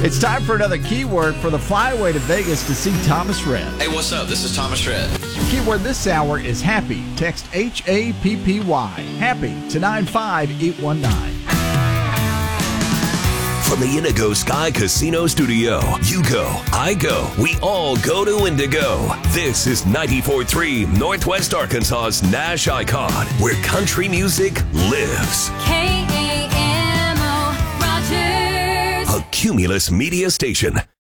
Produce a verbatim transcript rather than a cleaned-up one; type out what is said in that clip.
It's time for another keyword for the flyaway to Vegas to see Thomas Rhett. Hey, what's up? This is Thomas Rhett. Keyword this hour is happy. Text H A P P Y. Happy to nine five eight one nine. From the Indigo Sky Casino Studio, you go, I go, we all go to Indigo. This is ninety-four point three Northwest Arkansas's Nash Icon, where country music lives. K A M O Rogers. A Cumulus Media Station.